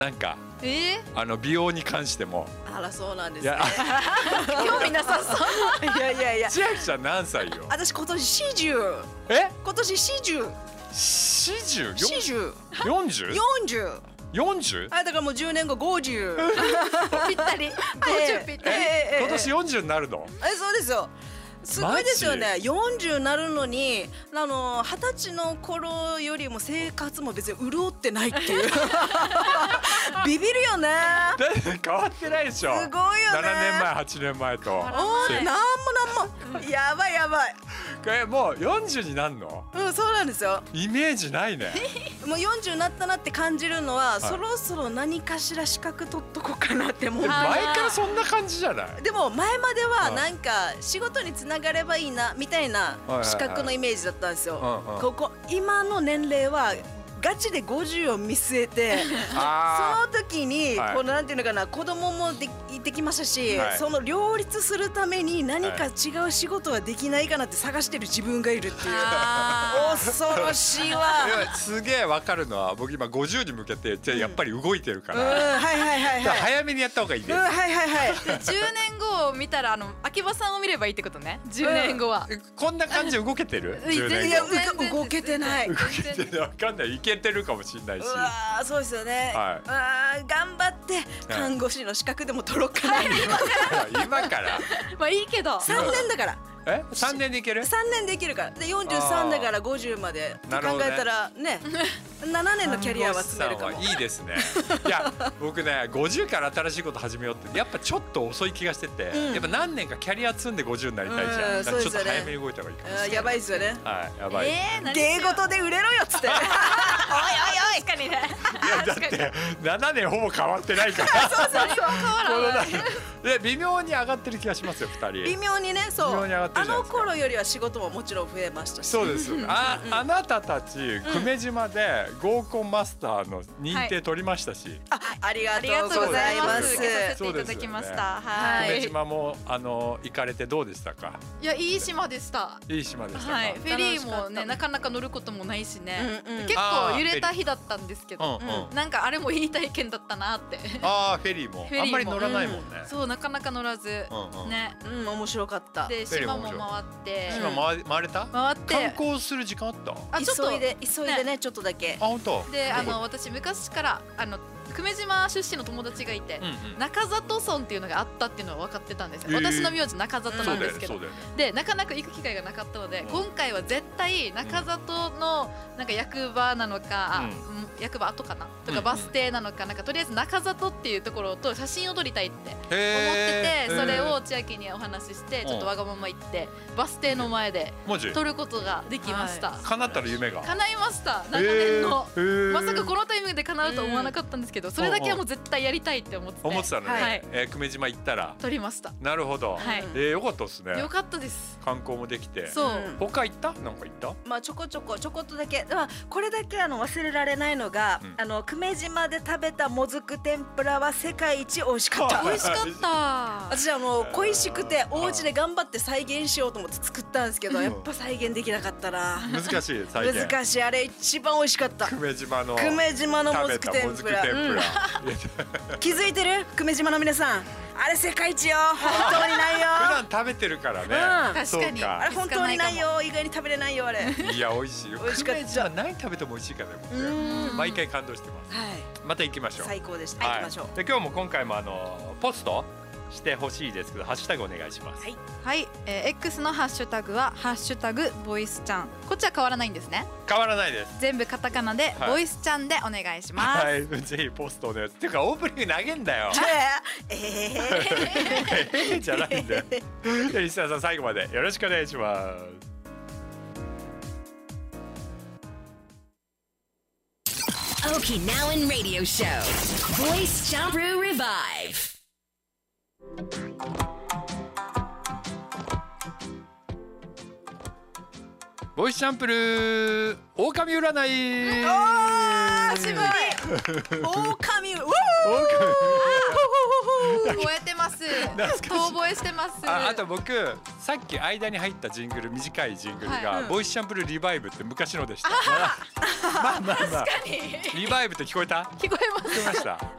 なんか美容に関しても。 あら、そうなんですね。 興味なさそう。 いやいやいや。 千秋ちゃん何歳よ。 私今年40。今年40。 40？ 40？ 40？ だからもう10年後50。 ぴったり。50ぴったり。 今年40になるの？ そうですよ。すごいですよね。40になるのに20歳の頃よりも生活も別に潤ってないっていうビビるよね。 変わってないでしょ。 すごいよね。 7年前8年前となんもやばいやばい。 もう40になるの？ そうなんですよ。 イメージないね。 もう40になったなって感じるのは、そろそろ何かしら資格取っとこうかなって思う。 前からそんな感じじゃない？ でも前まではなんか仕事につながればいいなみたいな資格のイメージだったんですよ。今の年齢はガチで50を見据えて、その時にこのなんていうのかな、子供もできましたし、その両立するために何か違う仕事はできないかなって探してる自分がいるっていう。恐ろしいわ。 すげえわかるのは、僕今50に向けてやっぱり動いてるから、早めにやった方がいいね。 10年後を見たら秋葉さんを見ればいいってことね。10年後はこんな感じで動けてる？10年後。 いや動けてない。 動けてわかんない。いけてるかもしれないし。 そうですよね。頑張って看護師の資格でも取ろうかな。 今から。 まあいいけど。 3年だから。 3年でいける？ 3年でいけるから。で43だから50までって考えたらね、7年のキャリアは積めるかも。 いいですね。いや僕ね、50から新しいこと始めようってやっぱちょっと遅い気がしてて、やっぱ何年かキャリア積んで50になりたいじゃん。ちょっと早めに動いた方がいいかもしれない。 やばいですよね。 やばい。 芸事で売れろよっつって。おいおいおい。 確かにね。 いやだって7年ほぼ変わってないから。 そう変わらない。 で微妙に上がってる気がしますよ、2人。 微妙にね、そう。あの頃よりは仕事ももちろん増えましたし。 そうです。あなたたち久米島で合コンマスターの認定取りましたし。 ありがとうございます。 受けさせていただきました。 久米島も行かれてどうでしたか？ いや、いい島でした。 いい島でしたか？ フェリーもね、なかなか乗ることもないしね。結構揺れた日だったんですけど、なんかあれもいい体験だったなって。 フェリーもあんまり乗らないもんね。 そう、なかなか乗らずね。 面白かった。 で島も回って。 島回れた？ 回って観光する時間あった？ 急いでね、ちょっとだけ。 本当？ で私昔から久米島出身の友達がいて、中里村っていうのがあったっていうのは分かってたんですよ。私の名字中里なんですけど、でなかなか行く機会がなかったので、今回は絶対中里のなんか役場なのか、役場跡かなとかバス停なのか、なんかとりあえず中里っていうところと写真を撮りたいって思ってて、それを千秋にお話しして、ちょっとわがまま言ってバス停の前で撮ることができました。 叶ったら夢が叶いました。長年のまさかこのタイミングで叶うと思わなかったんですけど、それだけはもう絶対やりたいって思ってたのね。久米島行ったら撮りました。 なるほど。よかったですね。 よかったです。 観光もできて。 そう。 他行った？なんか行った？ まあちょこっとだけ。これだけ忘れられないのが、久米島で食べたもずく天ぷらは世界一美味しかった。 美味しかった。 私恋しくてお家で頑張って再現しようと思って作ったんですけど、やっぱ再現できなかったな。 難しい再現。 難しい。あれ一番美味しかった。 久米島のもずく天ぷら。気づいてる？久米島の皆さん、あれ世界一よ。本当にないよ。 普段食べてるからね。 確かに。 あれ本当にないよ。意外に食べれないよあれ。 いや美味しいよ。 美味しかった。 久米島何食べても美味しいからね。毎回感動してます。また行きましょう。 最高でした。行きましょう。 で今日も今回もポストしてほしいですけど、ハッシュタグお願いします。 はい、X のハッシュタグはハッシュタグボイスちゃん。こっちは変わらないんですね。 変わらないです。 全部カタカナでボイスちゃんでお願いします。 はい、ぜひポストで。っていうかオープニング投げんだよ。じゃないんだよ。リスナーさん最後までよろしくお願いします。 Okinawan Radio Show Voice Champu Revive。 ボイスチャンプルー狼占い。 渋い。狼。 覚えてます。遠覚えしてます。 あと僕さっき間に入ったジングル、短いジングルがボイスシャンプルリバイブって昔のでした。まあまあまあ。リバイブって聞こえた？ 聞こえます。 聞こえました。